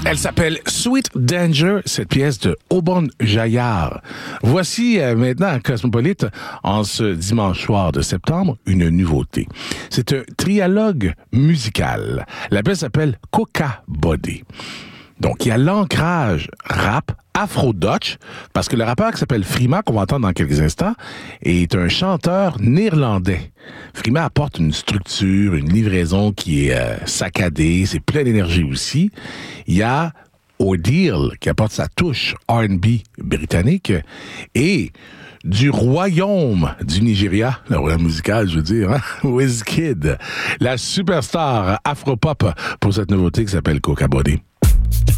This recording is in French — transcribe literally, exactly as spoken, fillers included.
Elle s'appelle Sweet Danger, cette pièce de Obon Jaillard. Voici euh, maintenant à Cosmopolite, en ce dimanche soir de septembre, une nouveauté. C'est un trialogue musical. La pièce s'appelle Coca Body. Donc, il y a l'ancrage rap afro-dutch, parce que le rappeur qui s'appelle Frima, qu'on va entendre dans quelques instants, est un chanteur néerlandais. Frima apporte une structure, une livraison qui est euh, saccadée, c'est plein d'énergie aussi. Il y a Ordeal qui apporte sa touche R and B britannique et du royaume du Nigeria, le royaume musical, je veux dire, hein? Wizkid, la superstar afro-pop pour cette nouveauté qui s'appelle Coca Body.